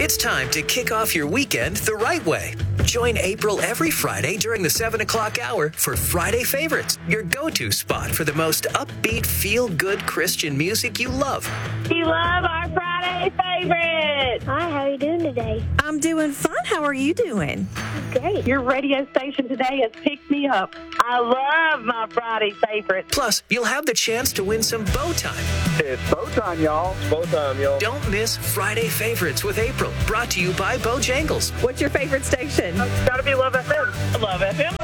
It's time to kick off your weekend the right way. Join April every Friday during the 7 o'clock hour for Friday Favorites, your go-to spot for the most upbeat, feel-good Christian music you love. We love our Friday Favorites. Hi, how are you doing today? I'm doing fine. How are you doing? Great. Your radio station today has picked me up. I love my Friday Favorites. Plus, you'll have the chance to win some bow time. It's bow time, y'all. It's bow time, y'all. Don't miss Friday Favorites with April, brought to you by Bojangles. What's your favorite station? It's got to be Love FM. Love FM.